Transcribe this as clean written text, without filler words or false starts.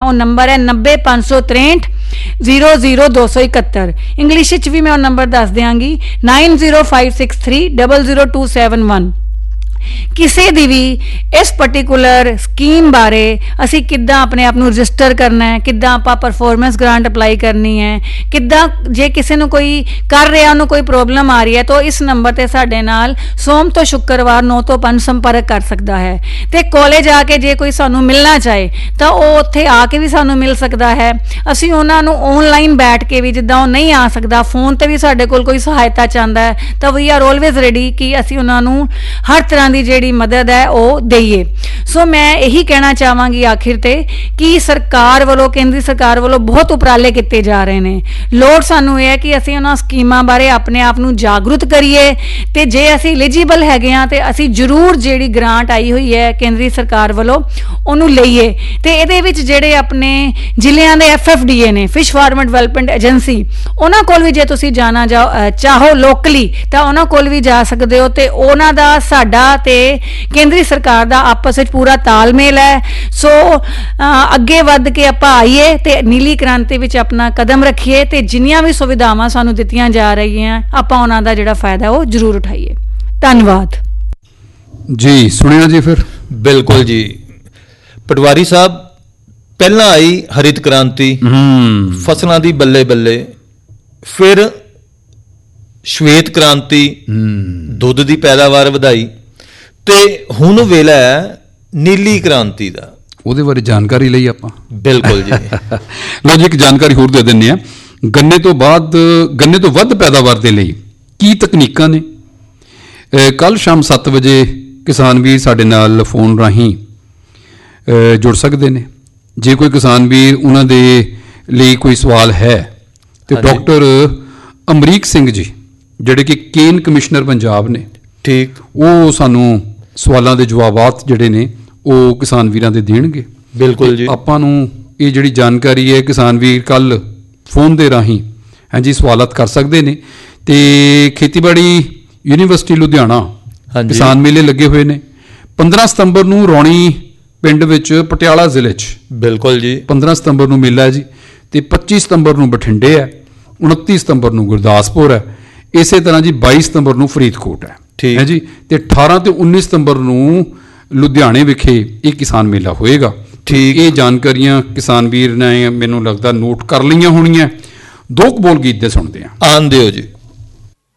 ਉਹ ਨੰਬਰ ਹੈ 90-563 00-271। ਇੰਗਲਿਸ਼ ਵਿੱਚ ਵੀ ਮੈਂ ਉਹ ਨੰਬਰ ਦੱਸ ਦਿਆਂਗੀ 9056300271। ਕਿਸੇ ਦੀ ਵੀ ਇਸ ਪਰਟੀਕੂਲਰ ਸਕੀਮ ਬਾਰੇ ਅਸੀਂ ਕਿੱਦਾਂ ਆਪਣੇ ਆਪ ਨੂੰ ਰਜਿਸਟਰ ਕਰਨਾ ਹੈ, ਕਿੱਦਾਂ ਆਪਾਂ ਪਰਫਾਰਮੈਂਸ ਗ੍ਰਾਂਟ ਅਪਲਾਈ ਕਰਨੀ ਹੈ, ਕਿੱਦਾਂ ਜੇ ਕਿਸੇ ਨੂੰ ਕੋਈ ਕਰ ਰਿਹਾ ਉਹਨੂੰ ਕੋਈ ਪ੍ਰੋਬਲਮ ਆ ਰਹੀ ਹੈ ਤਾਂ ਇਸ ਨੰਬਰ ਤੇ ਸਾਡੇ ਨਾਲ ਸੋਮ ਤੋਂ ਸ਼ੁੱਕਰਵਾਰ 9 ਤੋਂ 5 ਸੰਪਰਕ ਕਰ ਸਕਦਾ ਹੈ। ਤੇ ਕਾਲਜ ਆ ਕੇ ਜੇ ਕੋਈ ਸਾਨੂੰ ਮਿਲਣਾ ਚਾਹੇ ਤਾਂ ਉਹ ਉੱਥੇ ਆ ਕੇ ਵੀ ਸਾਨੂੰ ਮਿਲ ਸਕਦਾ ਹੈ। ਅਸੀਂ ਉਹਨਾਂ ਨੂੰ ਆਨਲਾਈਨ ਬੈਠ ਕੇ ਵੀ, ਜਿੱਦਾਂ ਉਹ ਨਹੀਂ ਆ ਸਕਦਾ, ਫੋਨ ਤੇ ਵੀ ਸਾਡੇ ਕੋਲ ਕੋਈ ਸਹਾਇਤਾ ਚਾਹੁੰਦਾ ਹੈ ਤਾਂ ਵੀ ਆਰ ਆਲਵੇਜ਼ ਰੈਡੀ ਕਿ ਅਸੀਂ ਉਹਨਾਂ ਨੂੰ ਹਰ ਤਰ੍ਹਾਂ ਦੀ ਜਿਹੜੀ ਮਦਦ ਹੈ ਉਹ ਦੇਈਏ। ਸੋ ਮੈਂ ਇਹੀ ਕਹਿਣਾ ਚਾਹਾਂਗੀ ਆਖਿਰ ਤੇ ਕਿ ਸਰਕਾਰ ਵੱਲੋਂ, ਕੇਂਦਰੀ ਸਰਕਾਰ ਵੱਲੋਂ ਬਹੁਤ ਉਪਰਾਲੇ ਕੀਤੇ ਜਾ ਰਹੇ ਨੇ। ਲੋੜ ਸਾਨੂੰ ਇਹ ਹੈ ਕਿ ਅਸੀਂ ਉਹਨਾਂ ਸਕੀਮਾਂ ਬਾਰੇ ਆਪਣੇ ਆਪ ਨੂੰ ਜਾਗਰੂਕ ਕਰੀਏ ਤੇ ਜੇ ਅਸੀਂ ਐਲੀਜੀਬਲ ਹੈਗੇ ਹਾਂ ਤੇ ਅਸੀਂ ਜ਼ਰੂਰ ਜਿਹੜੀ ਗ੍ਰਾਂਟ ਆਈ ਹੋਈ ਹੈ ਕੇਂਦਰੀ ਸਰਕਾਰ ਵੱਲੋਂ ਉਹਨੂੰ ਲਈਏ। ਤੇ ਇਹਦੇ ਵਿੱਚ ਜਿਹੜੇ ਆਪਣੇ ਜ਼ਿਲ੍ਹਿਆਂ ਦੇ FFDA ਨੇ, ਫਿਸ਼ ਫਾਰਮਰ ਡਿਵੈਲਪਮੈਂਟ ਏਜੰਸੀ, ਉਹਨਾਂ ਕੋਲ ਵੀ ਜੇ ਤੁਸੀਂ ਜਾਣਾ ਚਾਹੋ ਲੋਕਲੀ ਤਾਂ ਉਹਨਾਂ ਕੋਲ ਵੀ ਜਾ ਸਕਦੇ ਹੋ। ਤੇ ਉਹਨਾਂ ਦਾ ਸਾਡਾ ਤੇ ਕੇਂਦਰੀ ਸਰਕਾਰ ਦਾ ਆਪਸ ਵਿੱਚ ਪੂਰਾ ਤਾਲਮੇਲ ਹੈ। ਸੋ ਅੱਗੇ ਵੱਧ ਕੇ ਆਪਾਂ ਆਈਏ ਤੇ ਨੀਲੀ ਕ੍ਰਾਂਤੀ ਵਿੱਚ ਆਪਣਾ ਕਦਮ ਰੱਖੀਏ ਤੇ ਜਿੰਨੀਆਂ ਵੀ ਸੁਵਿਧਾਵਾਂ ਸਾਨੂੰ ਦਿੱਤੀਆਂ ਜਾ ਰਹੀਆਂ ਆਪਾਂ ਉਹਨਾਂ ਦਾ ਜਿਹੜਾ ਫਾਇਦਾ ਉਹ ਜ਼ਰੂਰ ਉਠਾਈਏ। ਧੰਨਵਾਦ ਜੀ। ਸੁਣਿਆ ਜੀ ਫਿਰ? ਬਿਲਕੁਲ ਜੀ। ਪਟਵਾਰੀ ਸਾਹਿਬ, ਪਹਿਲਾਂ ਆਈ ਹਰਿਤ ਕ੍ਰਾਂਤੀ, ਫਸਲਾਂ ਦੀ ਬੱਲੇ ਬੱਲੇ, ਫਿਰ ਸ਼ਵੇਤ ਕ੍ਰਾਂਤੀ, ਦੁੱਧ ਦੀ ਪੈਦਾਵਾਰ ਵਧਾਈ, ਤੇ ਹੁਣ ਵੇਲਾ ਹੈ ਨੀਲੀ ਕ੍ਰਾਂਤੀ ਦਾ। ਉਹਦੇ ਬਾਰੇ ਜਾਣਕਾਰੀ ਲਈ ਆਪਾਂ ਬਿਲਕੁਲ ਜੀ। ਲਓ ਜੀ, ਇੱਕ ਜਾਣਕਾਰੀ ਹੋਰ ਦੇ ਦਿੰਦੇ ਹਾਂ। ਗੰਨੇ ਤੋਂ ਵੱਧ ਪੈਦਾਵਾਰ ਦੇ ਲਈ ਕੀ ਤਕਨੀਕਾਂ ਨੇ? ਕੱਲ੍ਹ ਸ਼ਾਮ 7 ਵਜੇ ਕਿਸਾਨ ਵੀਰ ਸਾਡੇ ਨਾਲ ਫੋਨ ਰਾਹੀਂ ਜੁੜ ਸਕਦੇ ਨੇ। ਜੇ ਕੋਈ ਕਿਸਾਨ ਵੀਰ ਉਹਨਾਂ ਦੇ ਲਈ ਕੋਈ ਸਵਾਲ ਹੈ ਤੇ ਡਾਕਟਰ ਅਮਰੀਕ ਸਿੰਘ ਜੀ, ਜਿਹੜੇ ਕਿ ਕੇਨ ਕਮਿਸ਼ਨਰ ਪੰਜਾਬ ਨੇ, ਠੀਕ, ਉਹ ਸਾਨੂੰ ਸਵਾਲਾਂ ਦੇ ਜਵਾਬਾਤ ਜਿਹੜੇ ਨੇ ਉਹ ਕਿਸਾਨ ਵੀਰਾਂ ਦੇ ਦੇਣਗੇ। ਬਿਲਕੁਲ ਜੀ। ਆਪਾਂ ਨੂੰ ਇਹ ਜਿਹੜੀ ਜਾਣਕਾਰੀ ਹੈ ਕਿਸਾਨ ਵੀਰ ਕੱਲ੍ਹ ਫੋਨ ਦੇ ਰਾਹੀਂ ਹਾਂਜੀ ਸਵਾਲਾਤ ਕਰ ਸਕਦੇ ਨੇ। ਤੇ ਖੇਤੀਬਾੜੀ ਯੂਨੀਵਰਸਿਟੀ ਲੁਧਿਆਣਾ ਕਿਸਾਨ ਮੇਲੇ ਲੱਗੇ ਹੋਏ ਨੇ। 15 ਸਤੰਬਰ ਨੂੰ ਰੌਣੀ ਪਿੰਡ ਵਿੱਚ ਪਟਿਆਲਾ ਜ਼ਿਲ੍ਹੇ 'ਚ, ਬਿਲਕੁਲ ਜੀ, 15 ਸਤੰਬਰ ਨੂੰ ਮੇਲਾ ਹੈ ਜੀ। ਤੇ 25 ਸਤੰਬਰ ਨੂੰ ਬਠਿੰਡੇ ਹੈ, 29 ਸਤੰਬਰ ਨੂੰ ਗੁਰਦਾਸਪੁਰ ਹੈ, ਇਸੇ ਤਰ੍ਹਾਂ ਜੀ 22 ਸਤੰਬਰ ਨੂੰ ਫਰੀਦਕੋਟ ਹੈ, ਠੀਕ ਹੈ ਜੀ। ਤੇ 18 ਤੇ 19 ਸਤੰਬਰ ਨੂੰ ਲੁਧਿਆਣੇ ਵਿਖੇ ਇਹ ਕਿਸਾਨ ਮੇਲਾ ਹੋਏਗਾ। ਠੀਕ, ਇਹ ਜਾਣਕਾਰੀਆਂ ਕਿਸਾਨ ਵੀਰ ਨੇ ਮੈਨੂੰ ਲੱਗਦਾ ਨੋਟ ਕਰ ਲਈਆਂ ਹੋਣੀਆਂ। ਦੋ ਕੁ ਬੋਲ ਗੀਤ ਦੇ ਸੁਣਦੇ ਹਾਂ। ਆਉਣ ਦਿਓ ਜੀ।